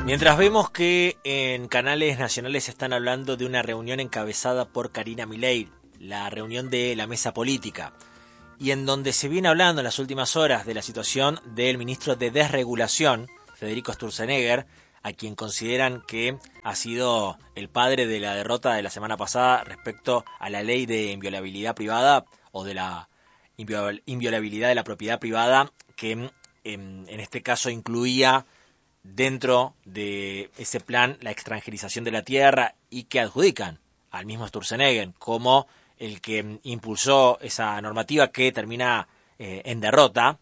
Mientras vemos que en canales nacionales están hablando de una reunión encabezada por Karina Milei, la reunión de la mesa política, y en donde se viene hablando en las últimas horas de la situación del ministro de Desregulación, Federico Sturzenegger, a quien consideran que ha sido el padre de la derrota de la semana pasada respecto a la ley de inviolabilidad privada o de la inviolabilidad de la propiedad privada, que en este caso incluía dentro de ese plan la extranjerización de la tierra y que adjudican al mismo Sturzenegger como el que impulsó esa normativa que termina en derrota.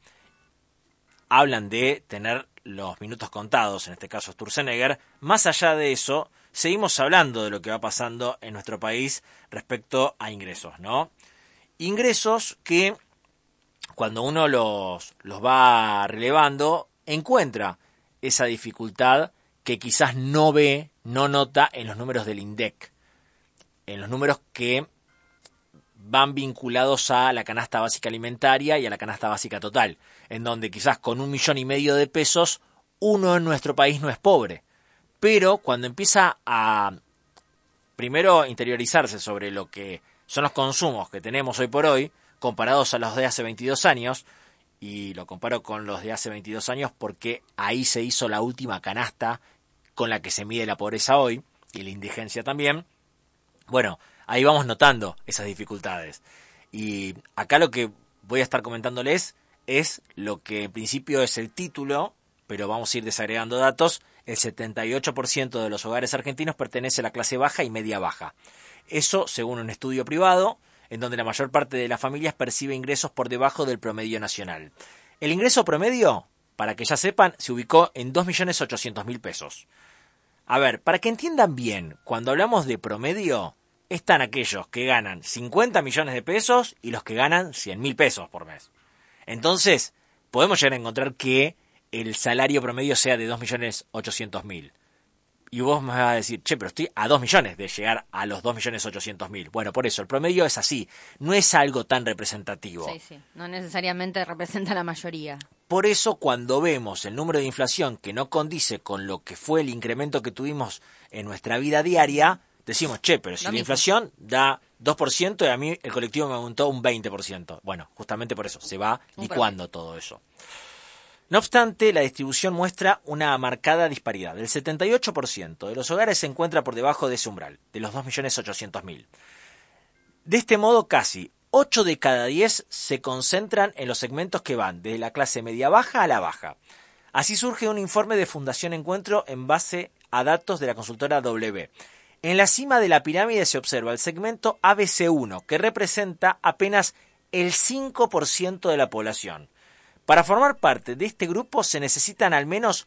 Hablan de tener los minutos contados, en este caso Sturzenegger. Más allá de eso, seguimos hablando de lo que va pasando en nuestro país respecto a ingresos, ¿no? Ingresos que cuando uno los va relevando, encuentra esa dificultad que quizás no ve, no nota en los números del INDEC, en los números que van vinculados a la canasta básica alimentaria y a la canasta básica total, en donde quizás con 1,5 millones de pesos uno en nuestro país no es pobre, pero cuando empieza a primero interiorizarse sobre lo que son los consumos que tenemos hoy por hoy, comparados a los de hace 22 años, y lo comparo con los de hace 22 años porque ahí se hizo la última canasta con la que se mide la pobreza hoy, y la indigencia también. Bueno, ahí vamos notando esas dificultades. Y acá lo que voy a estar comentándoles es lo que en principio es el título, pero vamos a ir desagregando datos. El 78% de los hogares argentinos pertenece a la clase baja y media baja. Eso según un estudio privado, en donde la mayor parte de las familias percibe ingresos por debajo del promedio nacional. El ingreso promedio, para que ya sepan, se ubicó en 2.800.000 pesos. A ver, para que entiendan bien, cuando hablamos de promedio, están aquellos que ganan 50 millones de pesos y los que ganan 100.000 pesos por mes. Entonces, podemos llegar a encontrar que el salario promedio sea de 2.800.000. Y vos me vas a decir, che, pero estoy a 2 millones de llegar a los 2.800.000. Bueno, por eso, el promedio es así. No es algo tan representativo. Sí. No necesariamente representa la mayoría. Por eso, cuando vemos el número de inflación que no condice con lo que fue el incremento que tuvimos en nuestra vida diaria, decimos, che, pero si la inflación da 2% y a mí el colectivo me aumentó un 20%. Bueno, justamente por eso, se va licuando todo eso. No obstante, la distribución muestra una marcada disparidad. El 78% de los hogares se encuentra por debajo de ese umbral, de los 2.800.000. De este modo, casi 8 de cada 10 se concentran en los segmentos que van desde la clase media-baja a la baja. Así surge un informe de Fundación Encuentro en base a datos de la consultora W. En la cima de la pirámide se observa el segmento ABC1, que representa apenas el 5% de la población. Para formar parte de este grupo se necesitan al menos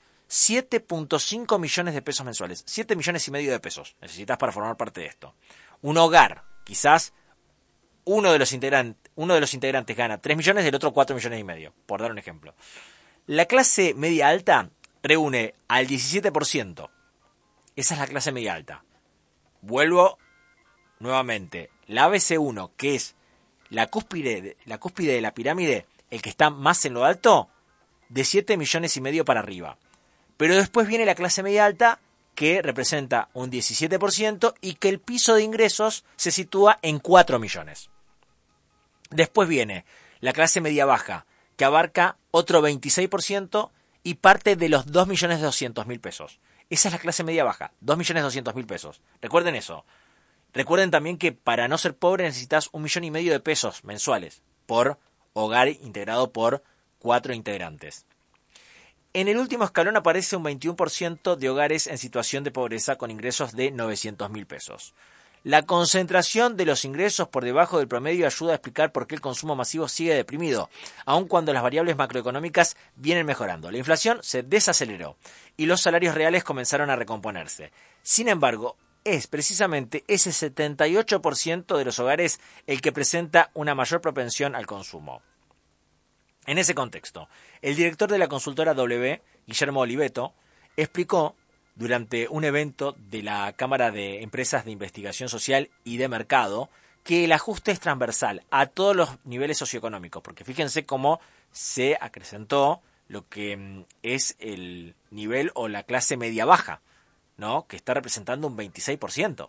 7.5 millones de pesos mensuales. 7 millones y medio de pesos necesitas para formar parte de esto. Un hogar, quizás uno de los integrantes gana 3 millones y el otro 4 millones y medio, por dar un ejemplo. La clase media alta reúne al 17%. Esa es la clase media alta. Vuelvo nuevamente. La ABC1, que es la cúspide de la pirámide, el que está más en lo alto, de 7 millones y medio para arriba. Pero después viene la clase media alta, que representa un 17% y que el piso de ingresos se sitúa en 4 millones. Después viene la clase media baja, que abarca otro 26% y parte de los 2.200.000 pesos. Esa es la clase media baja, 2.200.000 pesos. Recuerden eso. Recuerden también que para no ser pobre necesitas 1,5 millones de pesos mensuales por hogar integrado por 4 integrantes. En el último escalón aparece un 21% de hogares en situación de pobreza con ingresos de 900.000 pesos. La concentración de los ingresos por debajo del promedio ayuda a explicar por qué el consumo masivo sigue deprimido, aun cuando las variables macroeconómicas vienen mejorando. La inflación se desaceleró y los salarios reales comenzaron a recomponerse. Sin embargo, es precisamente ese 78% de los hogares el que presenta una mayor propensión al consumo. En ese contexto, el director de la consultora W, Guillermo Oliveto, explicó durante un evento de la Cámara de Empresas de Investigación Social y de Mercado que el ajuste es transversal a todos los niveles socioeconómicos, porque fíjense cómo se acrecentó lo que es nivel o la clase media-baja, ¿no? Que está representando un 26%.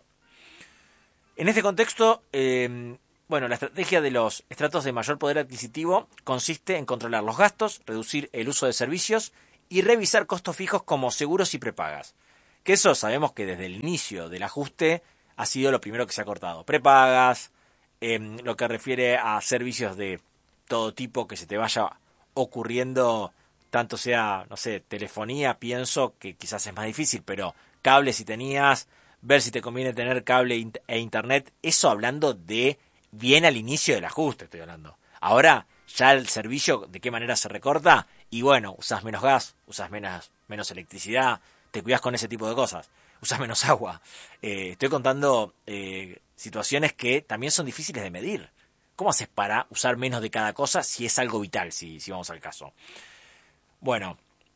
En este contexto, la estrategia de los estratos de mayor poder adquisitivo consiste en controlar los gastos, reducir el uso de servicios y revisar costos fijos como seguros y prepagas. Que eso sabemos que desde el inicio del ajuste ha sido lo primero que se ha cortado. Prepagas, lo que refiere a servicios de todo tipo que se te vaya ocurriendo, tanto sea, no sé, telefonía, pienso que quizás es más difícil, pero cable si tenías, ver si te conviene tener cable e internet, eso hablando de bien al inicio del ajuste, estoy hablando. Ahora, ya el servicio, ¿de qué manera se recorta? Y bueno, usás menos gas, usás menos electricidad, te cuidás con ese tipo de cosas, usás menos agua. Estoy contando situaciones que también son difíciles de medir. ¿Cómo haces para usar menos de cada cosa si es algo vital, si vamos al caso? Bueno,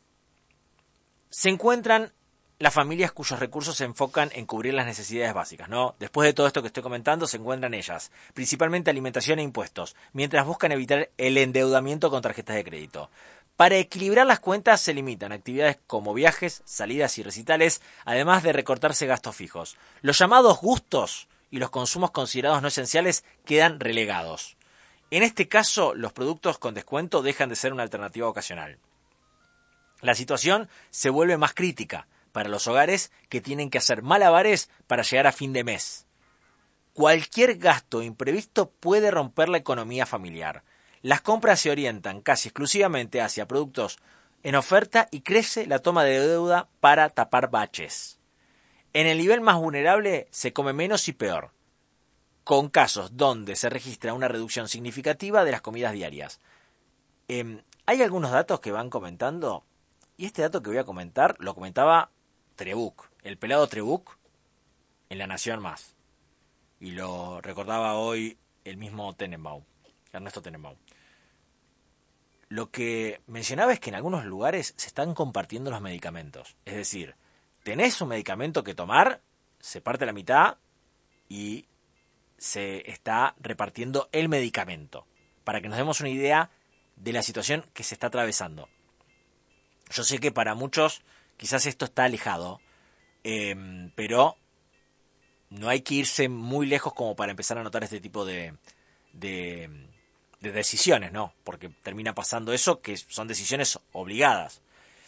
se encuentran las familias cuyos recursos se enfocan en cubrir las necesidades básicas, ¿no? Después de todo esto que estoy comentando, se encuentran ellas, principalmente alimentación e impuestos, mientras buscan evitar el endeudamiento con tarjetas de crédito. Para equilibrar las cuentas se limitan actividades como viajes, salidas y recitales, además de recortarse gastos fijos. Los llamados gustos y los consumos considerados no esenciales quedan relegados. En este caso, los productos con descuento dejan de ser una alternativa ocasional. La situación se vuelve más crítica para los hogares que tienen que hacer malabares para llegar a fin de mes. Cualquier gasto imprevisto puede romper la economía familiar. Las compras se orientan casi exclusivamente hacia productos en oferta y crece la toma de deuda para tapar baches. En el nivel más vulnerable se come menos y peor, con casos donde se registra una reducción significativa de las comidas diarias. Hay algunos datos que van comentando, y este dato que voy a comentar lo comentaba Trebuch, el pelado Trebuch, en La Nación Más. Y lo recordaba hoy el mismo Tenenbaum, Ernesto Tenenbaum. Lo que mencionaba es que en algunos lugares se están compartiendo los medicamentos. Es decir, tenés un medicamento que tomar, se parte a la mitad y se está repartiendo el medicamento. Para que nos demos una idea de la situación que se está atravesando. Yo sé que para muchos quizás esto está alejado, pero no hay que irse muy lejos como para empezar a notar este tipo de decisiones, ¿no? Porque termina pasando eso, que son decisiones obligadas.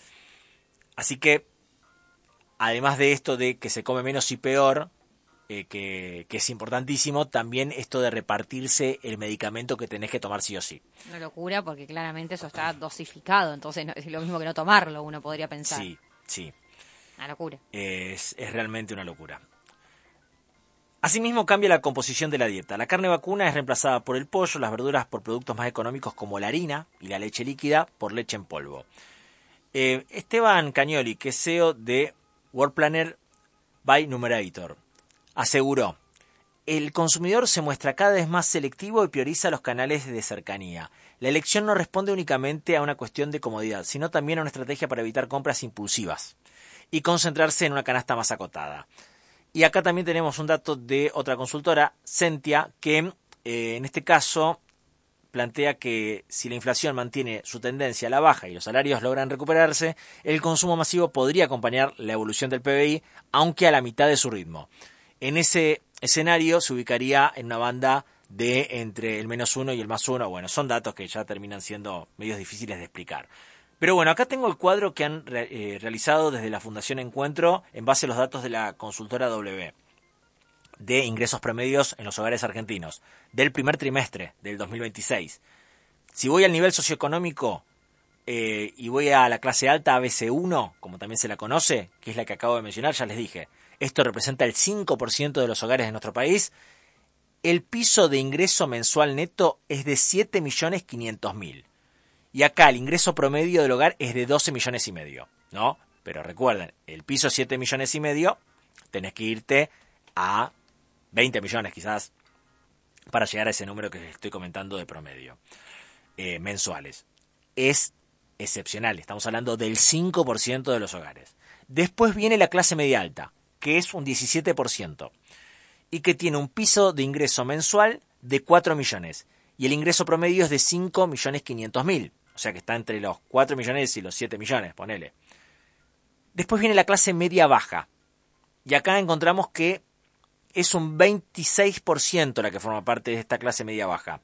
Así que, además de esto de que se come menos y peor, que es importantísimo, también esto de repartirse el medicamento que tenés que tomar sí o sí. Una locura, porque claramente eso está dosificado, entonces es lo mismo que no tomarlo, uno podría pensar. Sí. Una locura. Es realmente una locura. Asimismo cambia la composición de la dieta. La carne vacuna es reemplazada por el pollo, las verduras por productos más económicos como la harina y la leche líquida por leche en polvo. Esteban Cañoli, que es CEO de World Planner by Numerator, aseguró: el consumidor se muestra cada vez más selectivo y prioriza los canales de cercanía. La elección no responde únicamente a una cuestión de comodidad, sino también a una estrategia para evitar compras impulsivas y concentrarse en una canasta más acotada. Y acá también tenemos un dato de otra consultora, Sentia, que en este caso plantea que si la inflación mantiene su tendencia a la baja y los salarios logran recuperarse, el consumo masivo podría acompañar la evolución del PBI, aunque a la mitad de su ritmo. En ese escenario se ubicaría en una banda de entre el -1 y el +1. Bueno, son datos que ya terminan siendo medios difíciles de explicar. Pero bueno, acá tengo el cuadro que han realizado desde la Fundación Encuentro en base a los datos de la consultora W de ingresos promedios en los hogares argentinos del primer trimestre del 2026. Si voy al nivel socioeconómico y voy a la clase alta ABC1, como también se la conoce, que es la que acabo de mencionar, ya les dije, esto representa el 5% de los hogares de nuestro país. El piso de ingreso mensual neto es de 7.500.000. Y acá el ingreso promedio del hogar es de 12,5 millones, ¿no? Pero recuerden, el piso 7,5 millones, tenés que irte a 20 millones quizás para llegar a ese número que estoy comentando de promedio mensuales. Es excepcional, estamos hablando del 5% de los hogares. Después viene la clase media alta, que es un 17%, y que tiene un piso de ingreso mensual de 4 millones, y el ingreso promedio es de 5,5 millones. O sea que está entre los 4 millones y los 7 millones, ponele. Después viene la clase media-baja. Y acá encontramos que es un 26% la que forma parte de esta clase media-baja.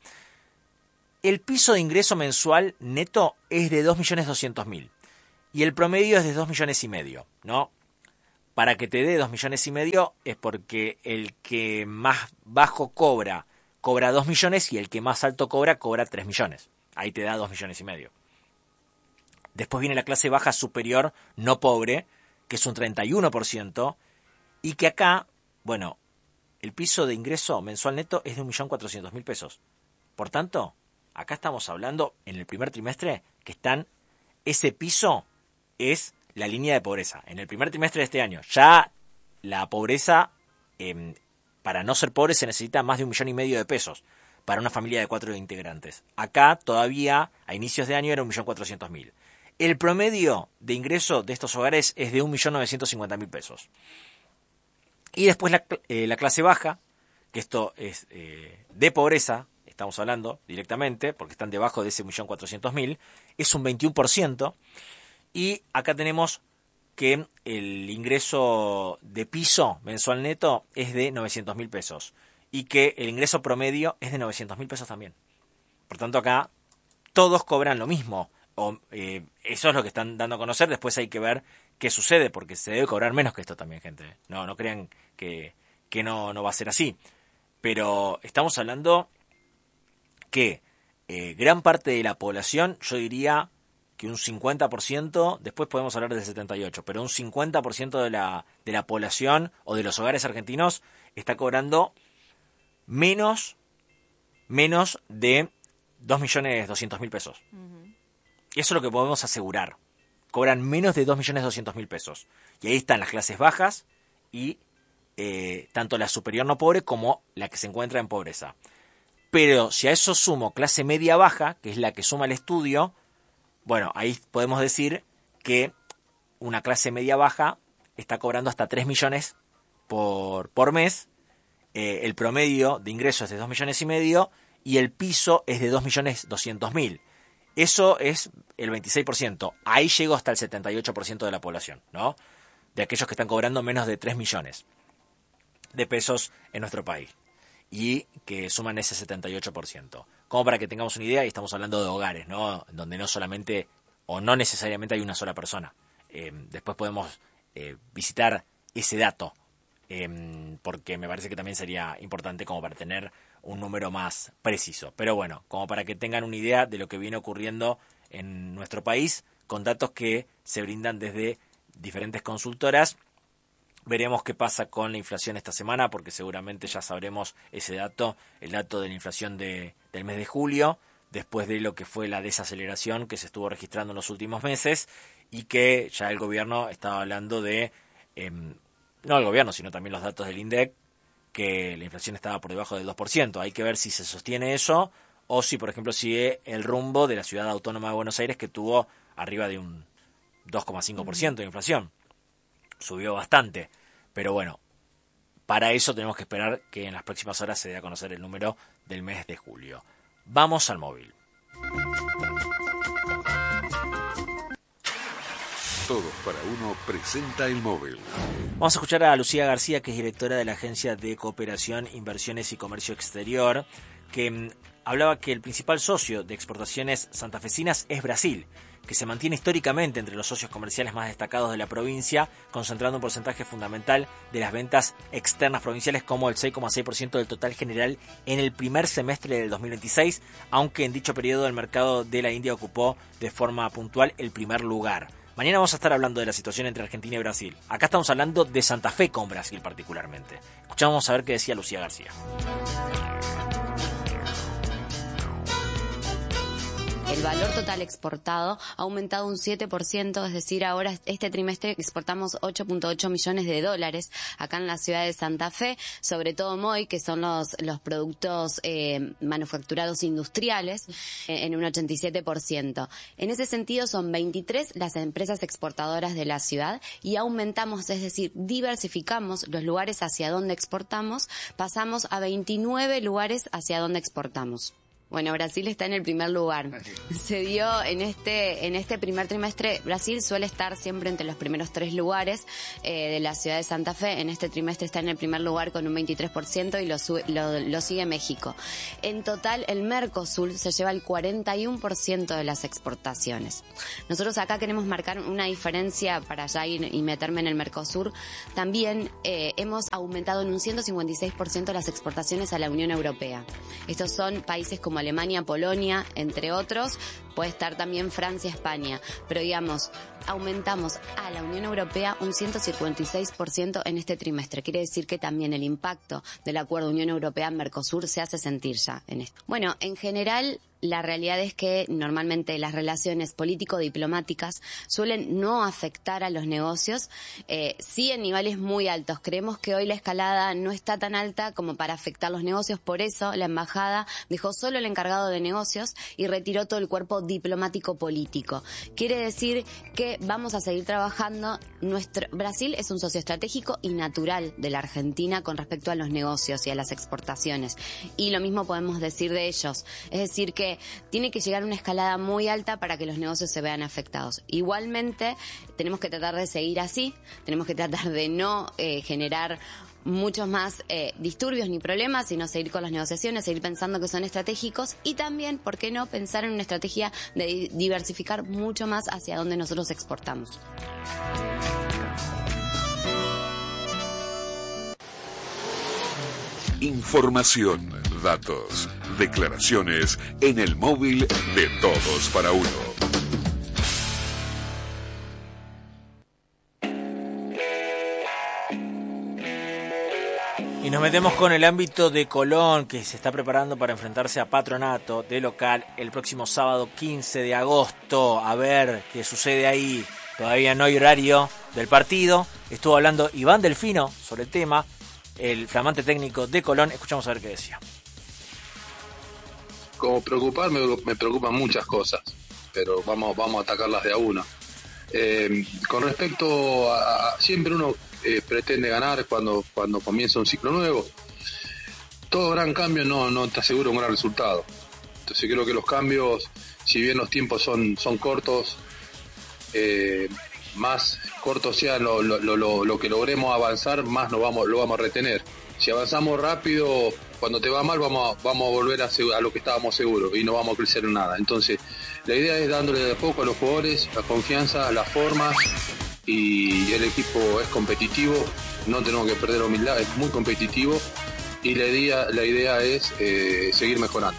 El piso de ingreso mensual neto es de 2.200.000 y el promedio es de 2,5 millones, ¿no? Para que te dé 2,5 millones es porque el que más bajo cobra 2 millones y el que más alto cobra 3 millones. Ahí te da 2,5 millones. Después viene la clase baja superior no pobre, que es un 31%, y que acá, bueno, el piso de ingreso mensual neto es de 1.400.000 pesos. Por tanto, acá estamos hablando en el primer trimestre que ese piso es la línea de pobreza. En el primer trimestre de este año, ya la pobreza, para no ser pobre se necesita más de 1,5 millones de pesos para una familia de 4 integrantes. Acá todavía, a inicios de año, era 1.400.000. El promedio de ingreso de estos hogares es de 1.950.000 pesos. Y después la clase baja, que esto es de pobreza, estamos hablando directamente, porque están debajo de ese 1.400.000, es un 21%. Y acá tenemos que el ingreso de piso mensual neto es de 900.000 pesos. Y que el ingreso promedio es de 900.000 pesos también. Por tanto, acá todos cobran lo mismo. Eso es lo que están dando a conocer. Después hay que ver qué sucede, porque se debe cobrar menos que esto también, gente. No crean que no va a ser así. Pero estamos hablando que gran parte de la población, yo diría que un 50%, después podemos hablar del 78%, pero un 50% de la población o de los hogares argentinos está cobrando menos de 2.200.000 pesos. Eso es lo que podemos asegurar. Cobran menos de 2.200.000 pesos. Y ahí están las clases bajas y tanto la superior no pobre como la que se encuentra en pobreza. Pero si a eso sumo clase media baja, que es la que suma el estudio, bueno, ahí podemos decir que una clase media baja está cobrando hasta 3 millones por mes. El promedio de ingresos es de 2,5 millones y el piso es de 2.200.000. Eso es el 26%. Ahí llegó hasta el 78% de la población, ¿no? De aquellos que están cobrando menos de 3 millones de pesos en nuestro país. Y que suman ese 78%. Como para que tengamos una idea, y estamos hablando de hogares, ¿no? Donde no solamente o no necesariamente hay una sola persona. Después podemos visitar ese dato, porque me parece que también sería importante como para tener un número más preciso. Pero bueno, como para que tengan una idea de lo que viene ocurriendo en nuestro país, con datos que se brindan desde diferentes consultoras. Veremos qué pasa con la inflación esta semana, porque seguramente ya sabremos ese dato, el dato de la inflación del mes de julio, después de lo que fue la desaceleración que se estuvo registrando en los últimos meses y que ya el gobierno estaba hablando de, no el gobierno, sino también los datos del INDEC, que la inflación estaba por debajo del 2%. Hay que ver si se sostiene eso o si, por ejemplo, sigue el rumbo de la ciudad autónoma de Buenos Aires, que tuvo arriba de un 2,5% de inflación. Subió bastante, pero bueno, para eso tenemos que esperar que en las próximas horas se dé a conocer el número del mes de julio. Vamos al móvil. Todos para Uno presenta el móvil. Vamos a escuchar a Lucía García, que es directora de la Agencia de Cooperación, Inversiones y Comercio Exterior, que hablaba que el principal socio de exportaciones santafesinas es Brasil, que se mantiene históricamente entre los socios comerciales más destacados de la provincia, concentrando un porcentaje fundamental de las ventas externas provinciales como el 6,6% del total general en el primer semestre del 2026, aunque en dicho periodo el mercado de la India ocupó de forma puntual el primer lugar. Mañana vamos a estar hablando de la situación entre Argentina y Brasil. Acá estamos hablando de Santa Fe con Brasil particularmente. Escuchamos a ver qué decía Lucía García. El valor total exportado ha aumentado un 7%, es decir, ahora este trimestre exportamos 8.8 millones de dólares acá en la ciudad de Santa Fe, sobre todo MOI, que son los productos manufacturados industriales, en un 87%. En ese sentido son 23 las empresas exportadoras de la ciudad y aumentamos, es decir, diversificamos los lugares hacia donde exportamos, pasamos a 29 lugares hacia donde exportamos. Bueno, Brasil está en el primer lugar. Se dio en este primer trimestre, Brasil suele estar siempre entre los primeros 3 lugares de la ciudad de Santa Fe. En este trimestre está en el primer lugar con un 23% y lo sigue México. En total, el Mercosur se lleva el 41% de las exportaciones. Nosotros acá queremos marcar una diferencia para ya ir y meterme en el Mercosur. También hemos aumentado en un 156% las exportaciones a la Unión Europea. Estos son países como Alemania, Polonia, entre otros, puede estar también Francia, España, pero digamos, aumentamos a la Unión Europea un 156% en este trimestre. Quiere decir que también el impacto del acuerdo Unión Europea-Mercosur se hace sentir ya en esto. Bueno, en general, la realidad es que normalmente las relaciones político-diplomáticas suelen no afectar a los negocios, sí en niveles muy altos. Creemos que hoy la escalada no está tan alta como para afectar los negocios, por eso la embajada dejó solo el encargado de negocios y retiró todo el cuerpo diplomático-político. Quiere decir que vamos a seguir trabajando. Brasil es un socio estratégico y natural de la Argentina con respecto a los negocios y a las exportaciones. Y lo mismo podemos decir de ellos. Es decir, que tiene que llegar a una escalada muy alta para que los negocios se vean afectados. Igualmente, tenemos que tratar de seguir así, tenemos que tratar de no generar muchos más disturbios ni problemas, sino seguir con las negociaciones, seguir pensando que son estratégicos y también, ¿por qué no?, pensar en una estrategia de diversificar mucho más hacia donde nosotros exportamos. Información, datos, declaraciones en el móvil de Todos para Uno. Y nos metemos con el ámbito de Colón, que se está preparando para enfrentarse a Patronato de local el próximo sábado 15 de agosto. A ver qué sucede ahí. Todavía no hay horario del partido. Estuvo hablando Iván Delfino sobre el tema, el flamante técnico de Colón. Escuchamos a ver qué decía. Como preocuparme, me preocupan muchas cosas, pero vamos a atacarlas de a una. Con respecto a siempre uno pretende ganar cuando comienza un ciclo nuevo. Todo gran cambio no te asegura un gran resultado. Entonces creo que los cambios, si bien los tiempos son cortos, más cortos sean lo que logremos avanzar, más lo vamos a retener. Si avanzamos rápido, cuando te va mal vamos a volver a lo que estábamos seguros y no vamos a crecer en nada. Entonces la idea es dándole de a poco a los jugadores la confianza, las formas, y el equipo es competitivo, no tenemos que perder la humildad, es muy competitivo y la idea es seguir mejorando.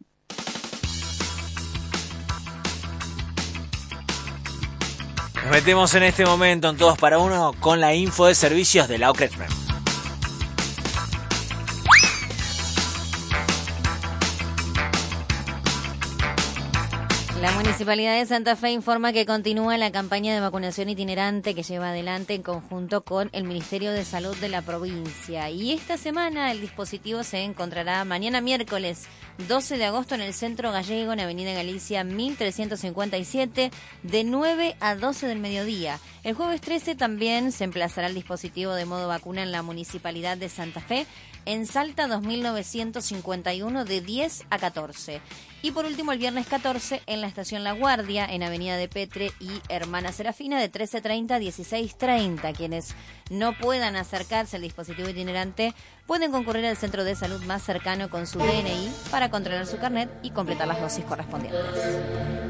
Nos metemos en este momento en Todos para Uno con la info de servicios de la OCRETMEM. La Municipalidad de Santa Fe informa que continúa la campaña de vacunación itinerante que lleva adelante en conjunto con el Ministerio de Salud de la provincia. Y esta semana el dispositivo se encontrará mañana miércoles 12 de agosto en el Centro Gallego, en Avenida Galicia 1357, de 9 a 12 del mediodía. El jueves 13 también se emplazará el dispositivo de modo vacuna en la Municipalidad de Santa Fe, en Salta 2951, de 10 a 14. Y por último, el viernes 14, en la Estación La Guardia, en Avenida de Petre y Hermana Serafina, de 13:30 a 16:30. Quienes no puedan acercarse al dispositivo itinerante pueden concurrir al centro de salud más cercano con su DNI para controlar su carnet y completar las dosis correspondientes.